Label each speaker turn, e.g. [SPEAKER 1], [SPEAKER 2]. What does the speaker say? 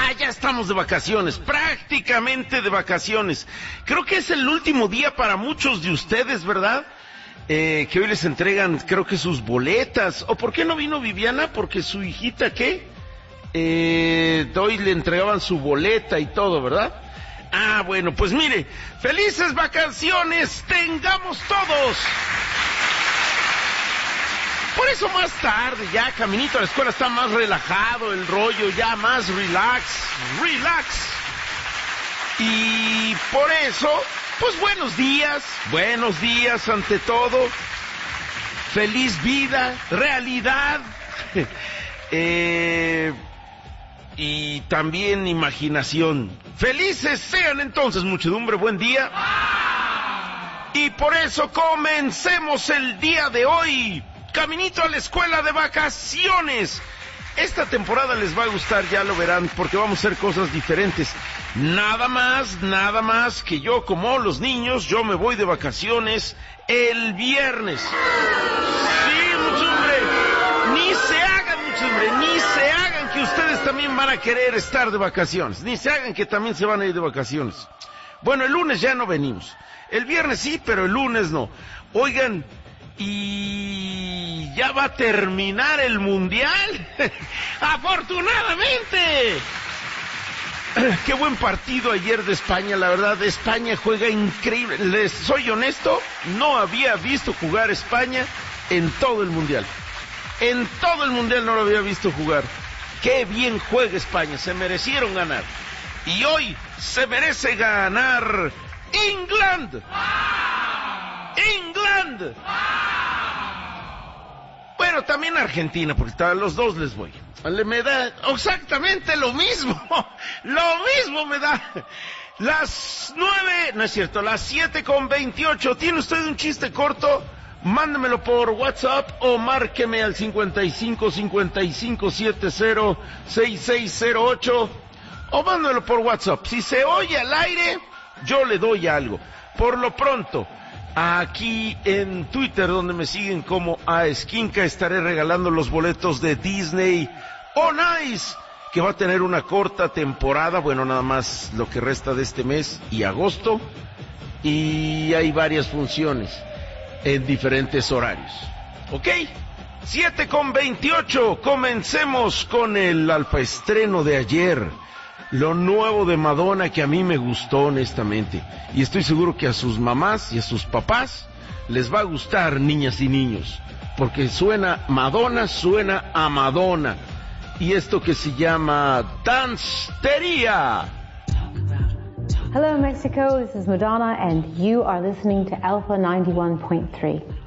[SPEAKER 1] Ya estamos de vacaciones, prácticamente de vacaciones. Creo que es el último día para muchos de ustedes, ¿verdad? Que hoy les entregan, creo que sus boletas. ¿O por qué no vino Viviana? Porque su hijita, ¿qué? Hoy le entregaban su boleta y todo, ¿verdad? Bueno, pues mire, felices vacaciones tengamos todos. Por eso más tarde, ya caminito a la escuela está más relajado el rollo, ya más relax. Y por eso, pues buenos días ante todo. Feliz vida, realidad. Y también imaginación. Felices sean entonces, muchedumbre, buen día. Y por eso comencemos el día de hoy. Caminito a la escuela de vacaciones. Esta temporada les va a gustar, ya lo verán, porque vamos a hacer cosas diferentes. Nada más que yo, como los niños, yo me voy de vacaciones el viernes. Sí, muchedumbre, ni se hagan que ustedes también van a querer estar de vacaciones, ni se hagan que también se van a ir de vacaciones. Bueno, el lunes ya no venimos, el viernes sí, pero el lunes no. Oigan, y ya va a terminar el mundial, afortunadamente. Qué buen partido ayer de España, la verdad, España juega increíble. Les soy honesto, no había visto jugar España en todo el mundial. En todo el mundial no lo había visto jugar. Qué bien juega España, se merecieron ganar. Y hoy se merece ganar England. Bueno, también Argentina, porque a los dos les voy. Me da exactamente lo mismo. Lo mismo me da. Las 9, no es cierto, las 7:28. ¿Tiene usted un chiste corto? Mándemelo por WhatsApp o márqueme al 55706608 o mándemelo por WhatsApp. Si se oye al aire, yo le doy algo. Por lo pronto, aquí en Twitter, donde me siguen como Aesquinca, estaré regalando los boletos de Disney On Ice, que va a tener una corta temporada, bueno, nada más lo que resta de este mes y agosto, y hay varias funciones en diferentes horarios. ¿Ok? 7:28, comencemos con el alfaestreno de ayer. Lo nuevo de Madonna, que a mí me gustó honestamente, y estoy seguro que a sus mamás y a sus papás les va a gustar, niñas y niños, porque Madonna suena a Madonna, y esto que se llama Danceteria.
[SPEAKER 2] Hello Mexico, this is Madonna and you are listening to Alpha 91.3.